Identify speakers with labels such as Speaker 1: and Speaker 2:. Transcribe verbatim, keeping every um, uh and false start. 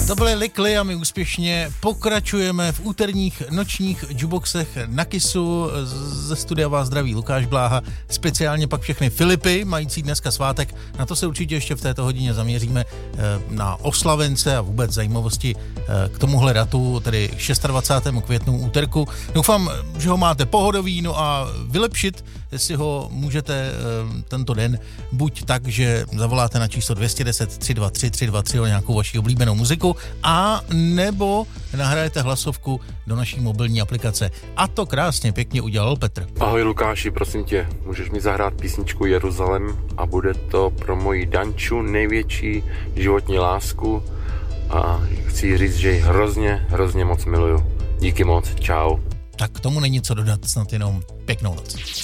Speaker 1: To byly Likly a my úspěšně pokračujeme v úterních nočních jukeboxech na Kissu. Ze studia vás zdraví Lukáš Bláha, speciálně pak všechny Filipy, mající dneska svátek. Na to se určitě ještě v této hodině zaměříme, na oslavence a vůbec zajímavosti k tomuhle datu, tedy dvacátého šestého květnu úterku. Doufám, že ho máte pohodový, no a vylepšit si ho můžete tento den buď tak, že zavoláte na číslo dvě jedna nula tři dva tři tři dva tři o nějakou vaši oblíbenou muziku, a nebo nahrajete hlasovku do naší mobilní aplikace. A to krásně pěkně udělal Petr.
Speaker 2: Ahoj Lukáši, prosím tě, můžeš mi zahrát písničku Jeruzalém a bude to pro moji Danču největší životní lásku a chci říct, že ji hrozně, hrozně moc miluju. Díky moc, čau.
Speaker 1: Tak k tomu není co dodat, snad jenom pěknou noc.